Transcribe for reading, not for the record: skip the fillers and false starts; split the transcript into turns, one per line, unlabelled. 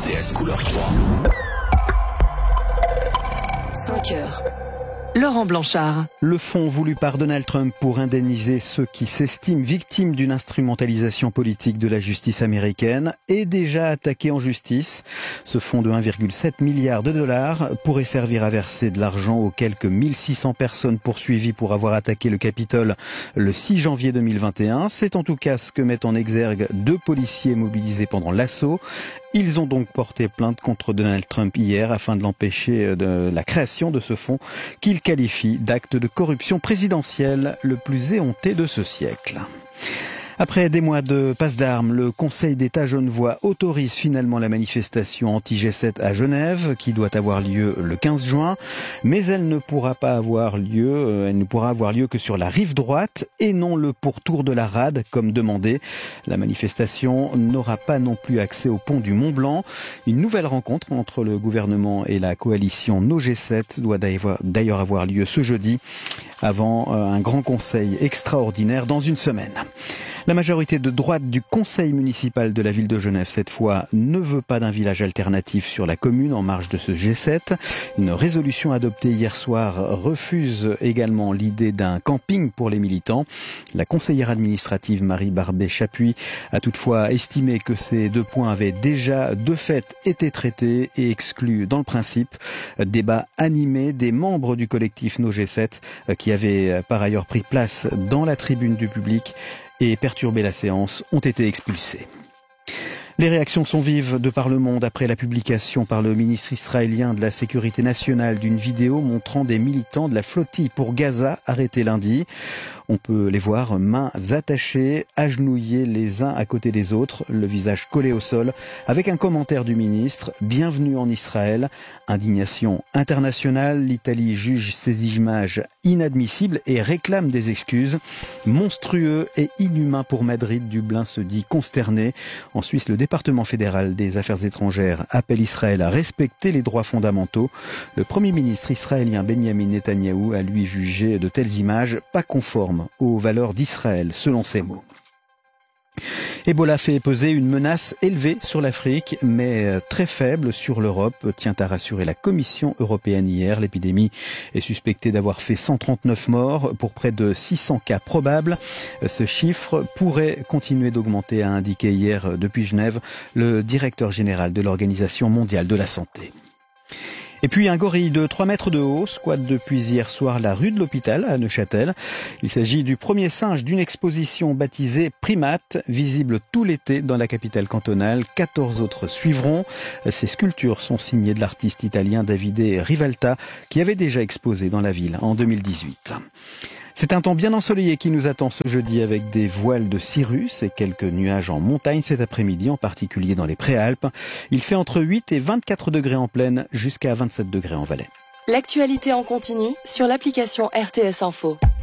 RTS couleur 3.
5 heures. Laurent Blanchard.
Le fonds voulu par Donald Trump pour indemniser ceux qui s'estiment victimes d'une instrumentalisation politique de la justice américaine est déjà attaqué en justice. Ce fonds de 1,7 milliard de dollars pourrait servir à verser de l'argent aux quelques 1600 personnes poursuivies pour avoir attaqué le Capitole le 6 janvier 2021. C'est en tout cas ce que mettent en exergue 2 policiers mobilisés pendant l'assaut. Ils ont donc porté plainte contre Donald Trump hier afin de l'empêcher de la création de ce fonds qu'ils qualifient d'acte de corruption présidentielle le plus éhonté de ce siècle. Après des mois de passe d'armes, le Conseil d'État genevois autorise finalement la manifestation anti-G7 à Genève, qui doit avoir lieu le 15 juin, mais elle ne pourra avoir lieu que sur la rive droite et non le pourtour de la rade, comme demandé. La manifestation n'aura pas non plus accès au pont du Mont-Blanc. Une nouvelle rencontre entre le gouvernement et la coalition No G7 doit d'ailleurs avoir lieu ce jeudi, avant un grand conseil extraordinaire dans une semaine. La majorité de droite du conseil municipal de la ville de Genève, cette fois, ne veut pas d'un village alternatif sur la commune en marge de ce G7. Une résolution adoptée hier soir refuse également l'idée d'un camping pour les militants. La conseillère administrative Marie Barbet-Chapuis a toutefois estimé que ces 2 points avaient déjà de fait été traités et exclus dans le principe. Débat animé des membres du collectif No G7 qui avaient par ailleurs pris place dans la tribune du public et perturber la séance ont été expulsés. Les réactions sont vives de par le monde après la publication par le ministre israélien de la Sécurité nationale d'une vidéo montrant des militants de la flottille pour Gaza arrêtés lundi. On peut les voir mains attachées, agenouillés les uns à côté des autres, le visage collé au sol, avec un commentaire du ministre « Bienvenue en Israël ». Indignation internationale, l'Italie juge ces images inadmissibles et réclame des excuses. Monstrueux et inhumain pour Madrid, Dublin se dit consterné. En Suisse, le département fédéral des affaires étrangères appelle Israël à respecter les droits fondamentaux. Le premier ministre israélien Benjamin Netanyahou a lui jugé de telles images pas conformes aux valeurs d'Israël, selon ses mots. Ebola fait peser une menace élevée sur l'Afrique, mais très faible sur l'Europe, tient à rassurer la Commission européenne hier. L'épidémie est suspectée d'avoir fait 139 morts pour près de 600 cas probables. Ce chiffre pourrait continuer d'augmenter, a indiqué hier depuis Genève le directeur général de l'Organisation mondiale de la santé. Et puis un gorille de 3 mètres de haut squatte depuis hier soir la rue de l'Hôpital à Neuchâtel. Il s'agit du premier singe d'une exposition baptisée Primates, visible tout l'été dans la capitale cantonale. 14 autres suivront. Ces sculptures sont signées de l'artiste italien Davide Rivalta, qui avait déjà exposé dans la ville en 2018. C'est un temps bien ensoleillé qui nous attend ce jeudi avec des voiles de cirrus et quelques nuages en montagne cet après-midi, en particulier dans les Préalpes. Il fait entre 8 et 24 degrés en plaine, jusqu'à 27 degrés en Valais.
L'actualité en continu sur l'application RTS Info.